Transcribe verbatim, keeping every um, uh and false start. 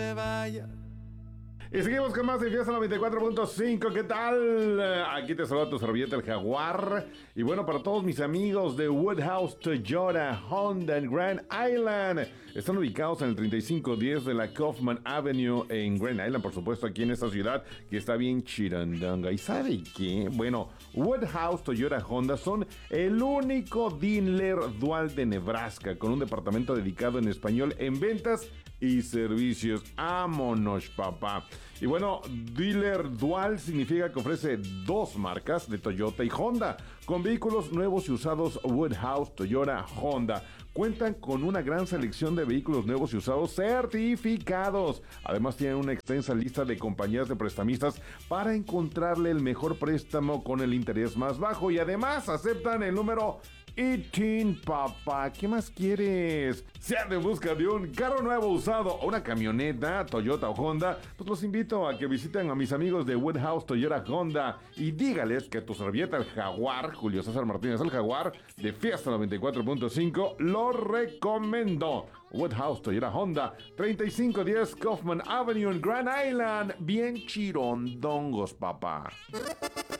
vaya. Y seguimos con más de Fiesta noventa y cuatro punto cinco. ¿Qué tal? Aquí te saluda tu servilleta el Jaguar. Y bueno, para todos mis amigos de Woodhouse, Toyota, Honda en Grand Island, están ubicados en el treinta y cinco diez de la Kaufman Avenue en Grand Island, por supuesto, aquí en esta ciudad que está bien chirandanga. ¿Y sabe qué? Bueno, Woodhouse, Toyota, Honda son el único dealer dual de Nebraska, con un departamento dedicado en español en ventas y servicios. ¡Vámonos, papá! Y bueno, dealer dual significa que ofrece dos marcas de Toyota y Honda, con vehículos nuevos y usados. Woodhouse, Toyota, Honda cuentan con una gran selección de vehículos nuevos y usados certificados. Además tienen una extensa lista de compañías de prestamistas para encontrarle el mejor préstamo con el interés más bajo, y además aceptan el número eighteen, papá. ¿Qué más quieres? Si andan en busca de un carro nuevo usado o una camioneta Toyota o Honda, pues los invito a que visiten a mis amigos de Woodhouse, Toyota, Honda y dígales que tu servilleta el Jaguar, Julio César Martínez el Jaguar, de Fiesta noventa y cuatro punto cinco, lo recomendó. Woodhouse, Toyota, Honda, treinta y cinco diez Kaufman Avenue en Grand Island. Bien chirondongos, papá.